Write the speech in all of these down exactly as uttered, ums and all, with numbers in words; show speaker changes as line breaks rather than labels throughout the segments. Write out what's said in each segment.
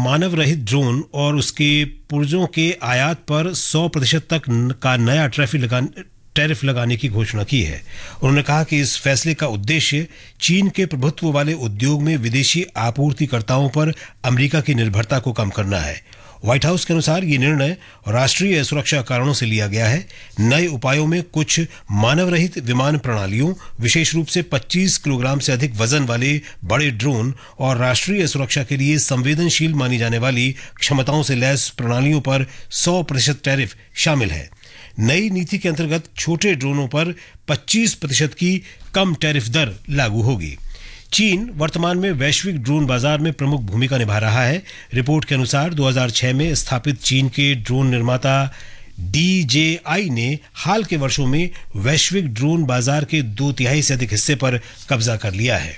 मानव रहित ड्रोन और उसके पुर्जों के आयात पर सौ प्रतिशत तक का नया टैरिफ लगाने टैरिफ लगाने की घोषणा की है। उन्होंने कहा कि इस फैसले का उद्देश्य चीन के प्रभुत्व वाले उद्योग में विदेशी आपूर्तिकर्ताओं पर अमेरिका की निर्भरता को कम करना है। व्हाइट हाउस के अनुसार ये निर्णय राष्ट्रीय सुरक्षा कारणों से लिया गया है। नए उपायों में कुछ मानव रहित विमान प्रणालियों, विशेष रूप से पच्चीस किलोग्राम से अधिक वजन वाले बड़े ड्रोन और राष्ट्रीय सुरक्षा के लिए संवेदनशील मानी जाने वाली क्षमताओं से लैस प्रणालियों पर सौ प्रतिशत टैरिफ शामिल है। नई नीति के अंतर्गत छोटे ड्रोनों पर पच्चीस प्रतिशत की कम टैरिफ दर लागू होगी। चीन वर्तमान में वैश्विक ड्रोन बाजार में प्रमुख भूमिका निभा रहा है। रिपोर्ट के अनुसार दो हज़ार छह में स्थापित चीन के ड्रोन निर्माता डी जे आई ने हाल के वर्षों में वैश्विक ड्रोन बाजार के दो तिहाई से अधिक हिस्से पर कब्जा कर लिया है।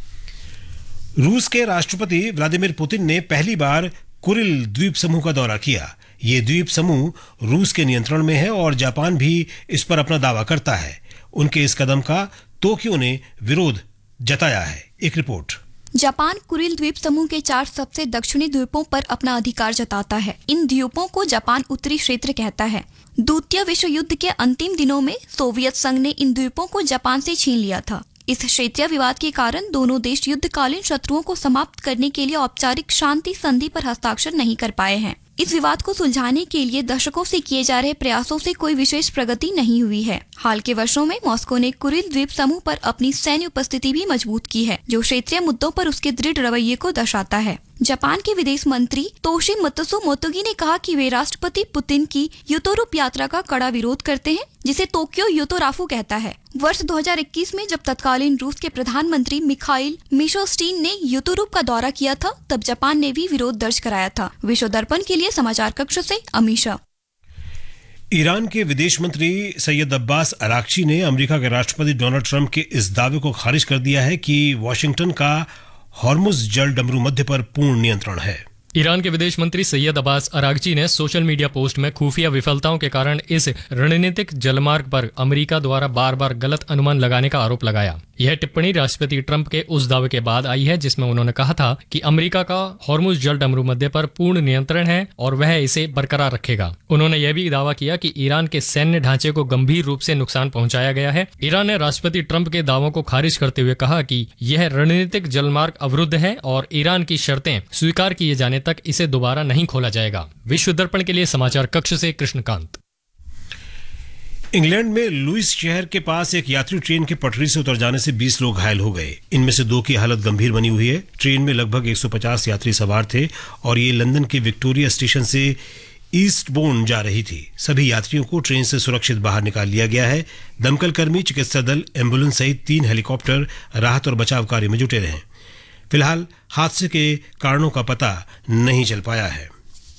रूस के राष्ट्रपति व्लादिमीर पुतिन ने पहली बार कुरिल द्वीप समूह का दौरा किया। ये द्वीप समूह रूस के नियंत्रण में है और जापान भी इस पर अपना दावा करता है। उनके इस कदम का टोक्यो ने विरोध जताया है। एक रिपोर्ट।
जापान कुरिल द्वीप समूह के चार सबसे दक्षिणी द्वीपों पर अपना अधिकार जताता है। इन द्वीपों को जापान उत्तरी क्षेत्र कहता है। द्वितीय विश्व युद्ध के अंतिम दिनों में सोवियत संघ ने इन द्वीपों को जापान से छीन लिया था। इस क्षेत्रीय विवाद के कारण दोनों देश युद्धकालीन शत्रुओं को समाप्त करने के लिए औपचारिक शांति संधि पर हस्ताक्षर नहीं कर पाए हैं। इस विवाद को सुलझाने के लिए दशकों से किए जा रहे प्रयासों से कोई विशेष प्रगति नहीं हुई है। हाल के वर्षों में मॉस्को ने कुरिल द्वीप समूह पर अपनी सैन्य उपस्थिति भी मजबूत की है, जो क्षेत्रीय मुद्दों पर उसके दृढ़ रवैये को दर्शाता है। जापान के विदेश मंत्री तोशिमित्सु मोतोगी ने कहा कि वे राष्ट्रपति पुतिन की यूरोप यात्रा का कड़ा विरोध करते हैं, जिसे टोक्यो यूटोराफू कहता है। वर्ष दो हज़ार इक्कीस में जब तत्कालीन रूस के प्रधानमंत्री मिखाइल मिशोस्टीन ने यूरोप का दौरा किया था, तब जापान ने भी विरोध दर्ज कराया था। विश्व दर्पण के लिए समाचार कक्ष से अमीशा।
ईरान के विदेश मंत्री सैयद अब्बास अराक्ची ने अमेरिका के राष्ट्रपति डोनाल्ड ट्रंप के इस दावे को खारिज कर दिया है कि वॉशिंगटन का हॉर्मुज जल डमरू मध्य पर पूर्ण नियंत्रण है।
ईरान के विदेश मंत्री सैयद अब्बास अरागची ने सोशल मीडिया पोस्ट में खुफिया विफलताओं के कारण इस रणनीतिक जलमार्ग पर अमेरिका द्वारा बार बार गलत अनुमान लगाने का आरोप लगाया। यह टिप्पणी राष्ट्रपति ट्रंप के उस दावे के बाद आई है जिसमें उन्होंने कहा था कि अमेरिका का हॉर्मुज जल डमरू मध्य पर पूर्ण नियंत्रण है और वह इसे बरकरार रखेगा। उन्होंने यह भी दावा किया कि ईरान के सैन्य ढांचे को गंभीर रूप से नुकसान पहुंचाया गया है। ईरान ने राष्ट्रपति ट्रंप के दावों को खारिज करते हुए कहा कि यह रणनीतिक जलमार्ग अवरुद्ध है और ईरान की शर्तें स्वीकार किए जाने तक इसे दोबारा नहीं खोला जाएगा। विश्व दर्पण के लिए समाचार कक्ष से कृष्णकांत।
इंग्लैंड में लुइस शहर के पास एक यात्री ट्रेन के पटरी से उतर जाने से बीस लोग घायल हो गए। इनमें से दो की हालत गंभीर बनी हुई है। ट्रेन में लगभग एक सौ पचास यात्री सवार थे और ये लंदन के विक्टोरिया स्टेशन से ईस्टबोर्न जा रही थी। सभी यात्रियों को ट्रेन से सुरक्षित बाहर निकाल लिया गया है। दमकल कर्मी, चिकित्सा दल, एम्बुलेंस सहित तीन हेलीकॉप्टर राहत और बचाव कार्य में जुटे रहे। फिलहाल हादसे के कारणों का पता नहीं चल पाया है।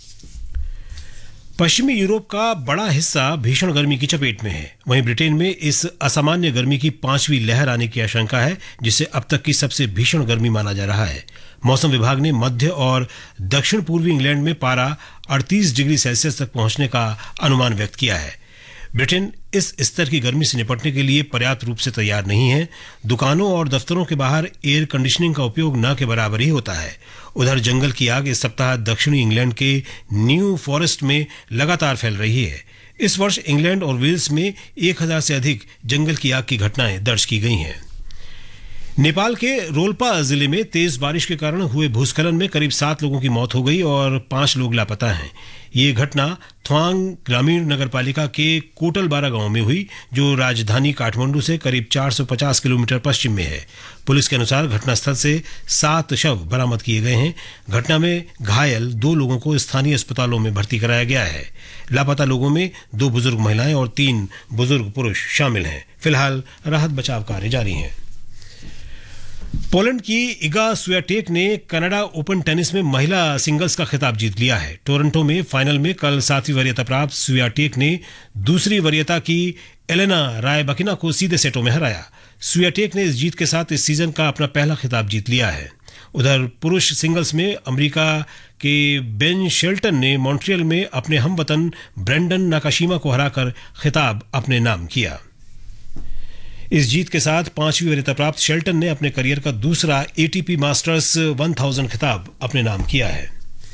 पश्चिमी यूरोप का बड़ा हिस्सा भीषण गर्मी की चपेट में है। वहीं ब्रिटेन में इस असामान्य गर्मी की पांचवी लहर आने की आशंका है, जिसे अब तक की सबसे भीषण गर्मी माना जा रहा है। मौसम विभाग ने मध्य और दक्षिण पूर्वी इंग्लैंड में पारा अड़तीस डिग्री सेल्सियस तक पहुंचने का अनुमान व्यक्त किया है। ब्रिटेन इस स्तर की गर्मी से निपटने के लिए पर्याप्त रूप से तैयार नहीं है। दुकानों और दफ्तरों के बाहर एयर कंडीशनिंग का उपयोग न के बराबर ही होता है। उधर जंगल की आग इस सप्ताह दक्षिणी इंग्लैंड के न्यू फॉरेस्ट में लगातार फैल रही है। इस वर्ष इंग्लैंड और वेल्स में एक हजार से अधिक जंगल की आग की घटनाएं दर्ज की गई हैं। नेपाल के रोल्पा जिले में तेज बारिश के कारण हुए भूस्खलन में करीब सात लोगों की मौत हो गई और पांच लोग लापता हैं। ये घटना थ्वांग ग्रामीण नगरपालिका के कोटलबारा गांव में हुई, जो राजधानी काठमांडू से करीब चार सौ पचास किलोमीटर पश्चिम में है। पुलिस के अनुसार घटनास्थल से सात शव बरामद किए गए हैं। घटना में घायल दो लोगों को स्थानीय अस्पतालों में भर्ती कराया गया है। लापता लोगों में दो बुजुर्ग महिलाएं और तीन बुजुर्ग पुरुष शामिल हैं। फिलहाल राहत बचाव कार्य जारी हैं। पोलैंड की इगा स्वियाटेक ने कनाडा ओपन टेनिस में महिला सिंगल्स का खिताब जीत लिया है। टोरंटो में फाइनल में कल सातवीं वरीयता प्राप्त स्वियाटेक ने दूसरी वरीयता की एलेना रायबाकिना को सीधे सेटों में हराया। स्वियाटेक ने इस जीत के साथ इस सीजन का अपना पहला खिताब जीत लिया है। उधर पुरुष सिंगल्स में अमेरिका के बेन शेल्टन ने मॉन्ट्रियल में अपने हमवतन ब्रेंडन नाकाशिमा को हराकर खिताब अपने नाम किया। इस जीत के साथ पांचवीं वरीयता प्राप्त शेल्टन ने अपने करियर का दूसरा एटीपी मास्टर्स एक हज़ार खिताब अपने नाम किया है।